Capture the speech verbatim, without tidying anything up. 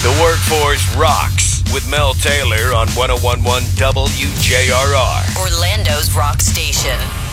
The Workforce Rocks with Mel Taylor on one oh one point one W J R R. Orlando's rock station.